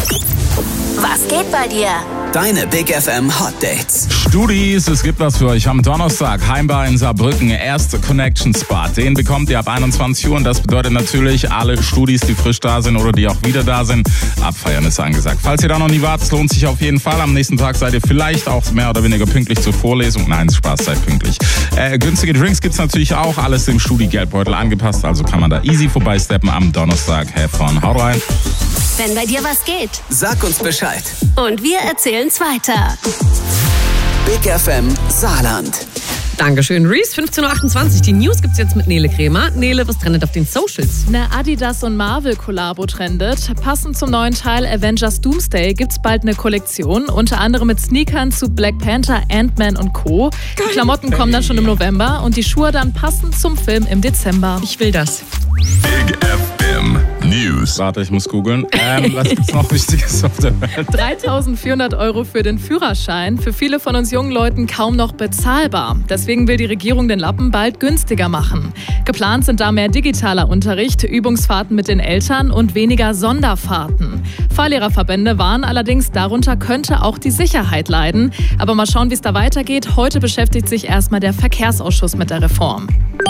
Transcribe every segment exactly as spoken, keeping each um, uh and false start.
Was geht bei dir? Deine Big F M Hot Dates. Studis, es gibt was für euch am Donnerstag. Heimbar in Saarbrücken, erste Connection Spot. Den bekommt ihr ab einundzwanzig Uhr und das bedeutet natürlich, alle Studis, die frisch da sind oder die auch wieder da sind, abfeiern ist angesagt. Falls ihr da noch nie wart, es lohnt sich auf jeden Fall. Am nächsten Tag seid ihr vielleicht auch mehr oder weniger pünktlich zur Vorlesung. Nein, Spaß, seid pünktlich. Äh, günstige Drinks gibt's natürlich auch, alles dem Studi-Geldbeutel angepasst, also kann man da easy vorbeisteppen am Donnerstag. Have fun, haut rein. Wenn bei dir was geht, Sag uns Bescheid. und wir erzählen's weiter. Big F M Saarland. Dankeschön, Reese. fünfzehn Uhr achtundzwanzig. Die News gibt's jetzt mit Nele Kremer. Nele, was trendet auf den Socials? Eine Adidas und Marvel-Kollabo trendet. Passend zum neuen Teil Avengers Doomsday gibt's bald eine Kollektion, unter anderem mit Sneakern zu Black Panther, Ant-Man und Co. Die Klamotten kommen dann schon im November und die Schuhe dann passend zum Film im Dezember. Ich will das. Big F M News. Warte, ich muss googeln. Ähm, was gibt's noch Wichtiges auf der Welt? dreitausendvierhundert Euro für den Führerschein. Für viele von uns jungen Leuten kaum noch bezahlbar. Deswegen will die Regierung den Lappen bald günstiger machen. Geplant sind da mehr digitaler Unterricht, Übungsfahrten mit den Eltern und weniger Sonderfahrten. Fahrlehrerverbände warnen allerdings, darunter könnte auch die Sicherheit leiden. Aber mal schauen, wie es da weitergeht. Heute beschäftigt sich erstmal der Verkehrsausschuss mit der Reform.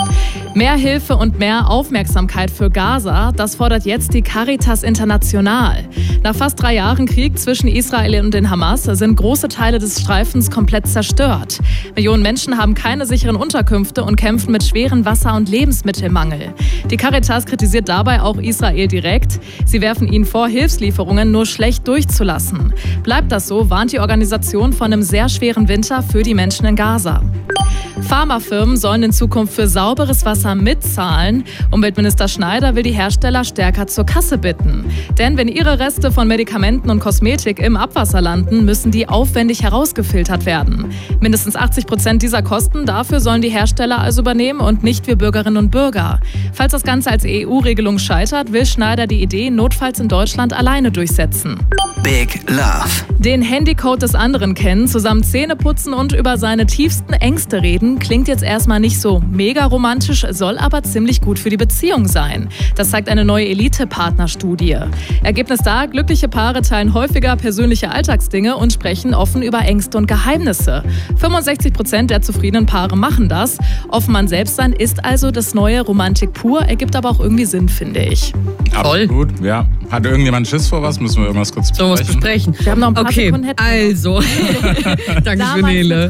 Mehr Hilfe und mehr Aufmerksamkeit für Gaza, das fordert jetzt die Caritas International. Nach fast drei Jahren Krieg zwischen Israel und den Hamas sind große Teile des Streifens komplett zerstört. Millionen Menschen haben keine sicheren Unterkünfte und kämpfen mit schweren Wasser- und Lebensmittelmangel. Die Caritas kritisiert dabei auch Israel direkt. Sie werfen ihnen vor, Hilfslieferungen nur schlecht durchzulassen. Bleibt das so, warnt die Organisation von einem sehr schweren Winter für die Menschen in Gaza. Pharmafirmen sollen in Zukunft für sauberes Wasser mitzahlen. Umweltminister Schneider will die Hersteller stärker zur Kasse bitten. Denn wenn ihre Reste von Medikamenten und Kosmetik im Abwasser landen, müssen die aufwendig herausgefiltert werden. Mindestens achtzig Prozent dieser Kosten dafür sollen die Hersteller also übernehmen und nicht wir Bürgerinnen und Bürger. Falls das Ganze als E U-Regelung scheitert, will Schneider die Idee notfalls in Deutschland alleine durchsetzen. Big Love. Den Handycode des anderen kennen, zusammen Zähne putzen und über seine tiefsten Ängste reden, klingt jetzt erstmal nicht so mega romantisch, soll aber ziemlich gut für die Beziehung sein. Das zeigt eine neue Elite-Partner-Studie. Ergebnis da, glückliche Paare teilen häufiger persönliche Alltagsdinge und sprechen offen über Ängste und Geheimnisse. fünfundsechzig Prozent der zufriedenen Paare machen das. Offen man selbst sein ist also das neue Romantik pur, ergibt aber auch irgendwie Sinn, finde ich. Voll. Gut, ja. Hat irgendjemand Schiss vor was? Müssen wir irgendwas kurz besprechen? So was besprechen. Wir haben noch ein paar Okay, Sekunden. also. Danke für Nele.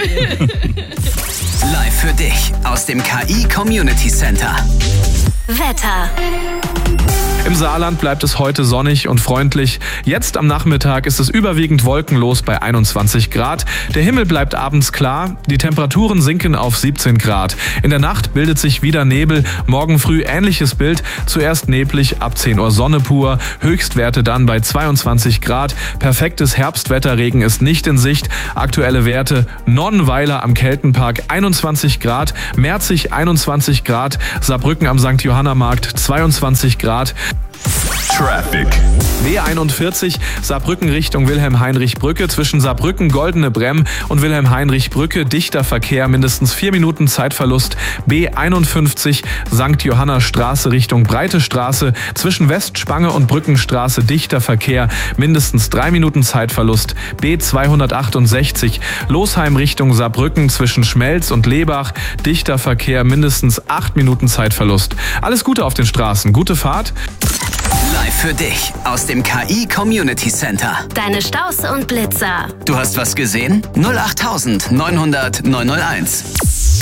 Live für dich aus dem K I Community Center. Wetter. Im Saarland bleibt es heute sonnig und freundlich. Jetzt am Nachmittag ist es überwiegend wolkenlos bei einundzwanzig Grad. Der Himmel bleibt abends klar. Die Temperaturen sinken auf siebzehn Grad. In der Nacht bildet sich wieder Nebel. Morgen früh ähnliches Bild. Zuerst neblig, ab zehn Uhr Sonne pur. Höchstwerte dann bei zweiundzwanzig Grad. Perfektes Herbstwetterregen ist nicht in Sicht. Aktuelle Werte: Nonnenweiler am Keltenpark einundzwanzig Grad. Merzig einundzwanzig Grad. Saarbrücken am Sankt Johanna Markt zweiundzwanzig Grad. Traffic. W einundvierzig, Saarbrücken Richtung Wilhelm-Heinrich-Brücke. Zwischen Saarbrücken, Goldene Bremm und Wilhelm-Heinrich-Brücke dichter Verkehr, mindestens vier Minuten Zeitverlust. B einundfünfzig, Sankt Johanna Straße Richtung Breite Straße. Zwischen Westspange und Brückenstraße dichter Verkehr, mindestens drei Minuten Zeitverlust. B zweihundertachtundsechzig, Losheim Richtung Saarbrücken. Zwischen Schmelz und Lebach dichter Verkehr, mindestens acht Minuten Zeitverlust. Alles Gute auf den Straßen, gute Fahrt. Live für dich aus dem K I Community Center. Deine Staus und Blitzer. Du hast was gesehen? null acht neunhundert neunhunderт neunhunderteins.